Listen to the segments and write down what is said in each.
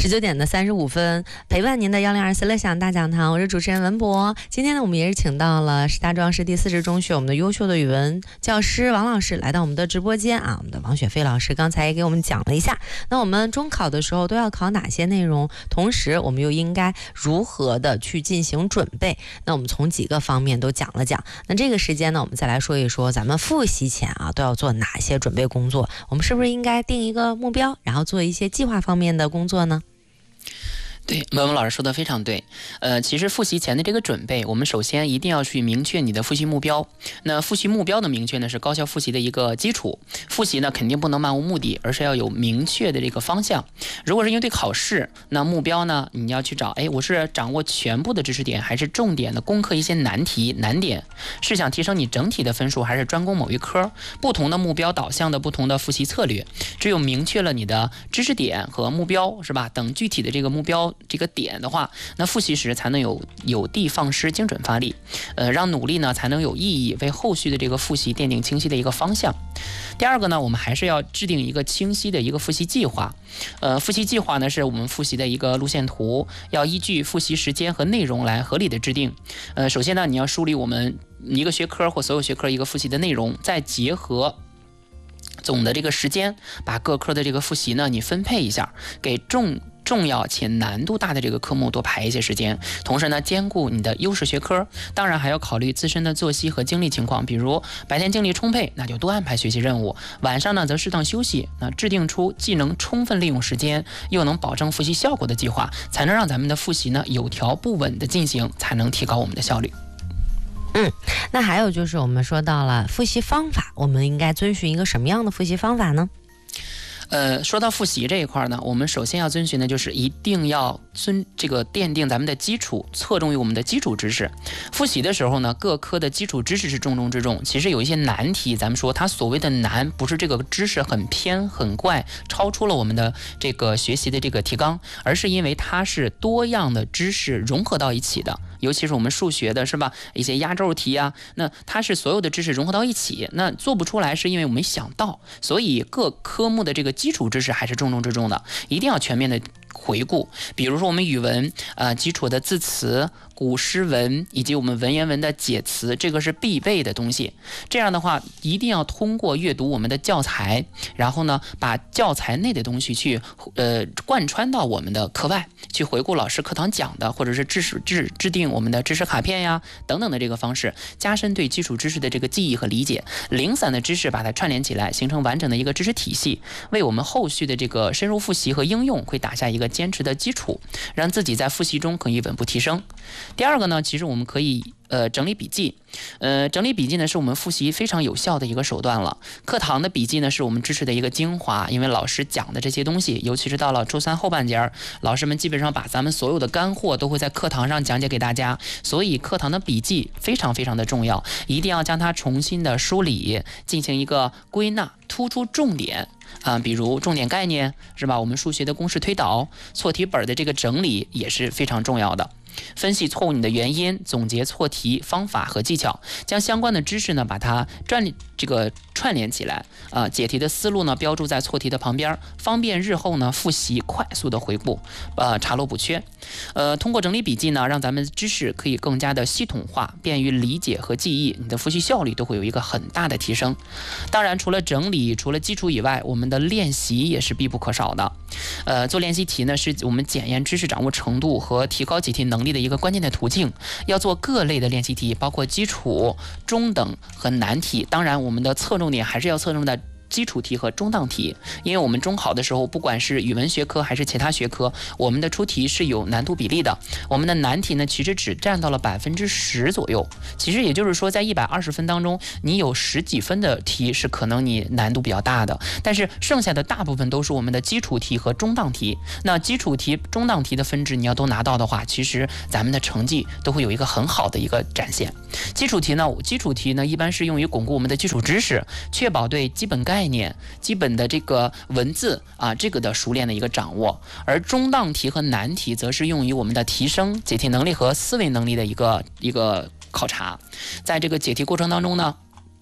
19点35分，陪伴您的1024乐享大讲堂，我是主持人文博。今天呢，我们也是请到了石家庄市第40中学我们的优秀的语文教师王老师来到我们的直播间啊。我们的王雪飞老师刚才也给我们讲了一下，那我们中考的时候都要考哪些内容，同时我们又应该如何的去进行准备？那我们从几个方面都讲了讲。那这个时间呢，我们再来说一说咱们复习前啊都要做哪些准备工作？我们是不是应该定一个目标，然后做一些计划方面的工作呢？ 对，文文老师说的非常对。其实复习前的这个准备，我们首先一定要去明确你的复习目标。那复习目标的明确呢，是高效复习的一个基础。复习呢，肯定不能漫无目的，而是要有明确的这个方向。如果是应对考试，那目标呢，你要去找，我是掌握全部的知识点，还是重点的攻克一些难题、难点？是想提升你整体的分数，还是专攻某一科？不同的目标导向的不同的复习策略，只有明确了你的知识点和目标，是吧？等具体的这个目标。这个点的话，那复习时才能有的放矢，精准发力，让努力呢才能有意义，为后续的这个复习奠定清晰的一个方向。第二个呢，我们还是要制定一个清晰的一个复习计划。复习计划呢是我们复习的一个路线图，要依据复习时间和内容来合理的制定。首先呢，你要梳理我们一个学科或所有学科一个复习的内容，再结合总的这个时间，把各科的这个复习呢你分配一下，给重要且难度大的这个科目多排一些时间，同时呢兼顾你的优势学科，当然还要考虑自身的作息和精力情况，比如白天精力充沛，那就多安排学习任务，晚上呢则适当休息，那制定出既能充分利用时间又能保证复习效果的计划，才能让咱们的复习呢有条不紊的进行，才能提高我们的效率。 那还有就是我们说到了复习方法，我们应该遵循一个什么样的复习方法呢？ 说到复习这一块呢，我们首先要遵循的就是一定要奠定咱们的基础，侧重于我们的基础知识。复习的时候呢，各科的基础知识是重中之重。其实有一些难题，咱们说它所谓的难，不是这个知识很偏很怪，超出了我们的这个学习的这个提纲，而是因为它是多样的知识融合到一起的。尤其是我们数学的是吧，一些压轴题啊，那它是所有的知识融合到一起，那做不出来是因为我没想到，所以各科目的这个基础知识还是重中之重的，一定要全面的回顾。比如说我们语文基础的字词、古诗文以及我们文言文的解词，这个是必备的东西。这样的话一定要通过阅读我们的教材，然后呢把教材内的东西去贯穿到我们的课外，去回顾老师课堂讲的，或者是制定我们的知识卡片呀等等的这个方式，加深对基础知识的这个记忆和理解，零散的知识把它串联起来，形成完整的一个知识体系，为我们后续的这个深入复习和应用会打下一个坚实的基础，让自己在复习中可以稳步提升。第二个呢，其实我们可以整理笔记。整理笔记呢是我们复习非常有效的一个手段了。课堂的笔记呢是我们知识的一个精华，因为老师讲的这些东西，尤其是到了周三后半节，老师们基本上把咱们所有的干货都会在课堂上讲解给大家，所以课堂的笔记非常非常的重要，一定要将它重新的梳理，进行一个归纳，突出重点。比如重点概念是吧？我们数学的公式推导、错题本的这个整理也是非常重要的。分析错误的原因，总结错题方法和技巧，将相关的知识呢把它串联起来解题的思路呢标注在错题的旁边，方便日后呢复习快速的回顾，查漏补缺。通过整理笔记呢，让咱们知识可以更加的系统化，便于理解和记忆，你的复习效率都会有一个很大的提升。当然，除了整理，除了基础以外，我们的练习也是必不可少的。做练习题呢，是我们检验知识掌握程度和提高解题能力的一个关键的途径。要做各类的练习题，包括基础、中等和难题。当然，我们的侧重点还是要侧重在基础题和中档题，因为我们中考的时候，不管是语文学科还是其他学科，我们的出题是有难度比例的。我们的难题呢，其实只占到了10%左右。其实也就是说，在120分当中，你有10几分的题是可能你难度比较大的，但是剩下的大部分都是我们的基础题和中档题。那基础题、中档题的分值你要都拿到的话，其实咱们的成绩都会有一个很好的一个展现。基础题呢，一般是用于巩固我们的基础知识，确保对基本概念、基本的这个文字这个的熟练的一个掌握。而中档题和难题则是用于我们的提升解题能力和思维能力的一个考察。在这个解题过程当中呢，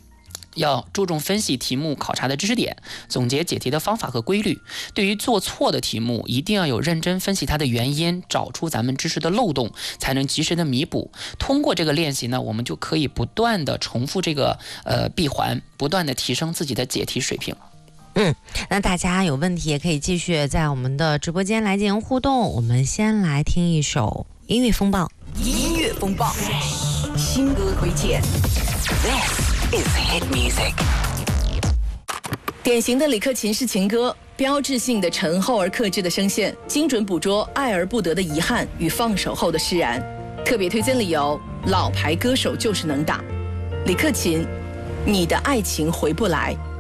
要注重分析题目考察的知识点，总结解题的方法和规律。对于做错的题目，一定要有认真分析它的原因，找出咱们知识的漏洞，才能及时的弥补。通过这个练习呢，我们就可以不断的重复这个闭环，不断的提升自己的解题水平。 那大家有问题也可以继续在我们的直播间来进行互动。我们先来听一首音乐风暴。 音乐风暴，新歌推荐。This is hit music。典型的李克勤式情歌，标志性的沉厚而克制的声线，精准捕捉爱而不得的遗憾与放手后的释然。特别推荐理由：老牌歌手就是能打。李克勤，你的爱情回不来。